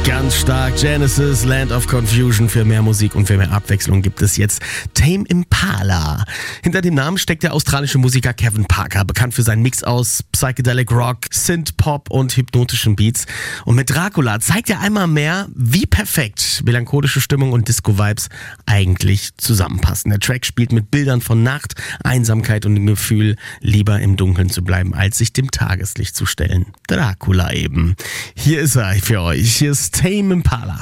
Ganz stark. Genesis, Land of Confusion. Für mehr Musik und für mehr Abwechslung gibt es jetzt Tame Impala. Hinter dem Namen steckt der australische Musiker Kevin Parker, bekannt für seinen Mix aus Psychedelic Rock, Synth-Pop und hypnotischen Beats. Und mit Dracula zeigt er einmal mehr, wie perfekt melancholische Stimmung und Disco-Vibes eigentlich zusammenpassen. Der Track spielt mit Bildern von Nacht, Einsamkeit und dem Gefühl, lieber im Dunkeln zu bleiben, als sich dem Tageslicht zu stellen. Dracula eben. Hier ist er für euch. Hier ist Tame Impala.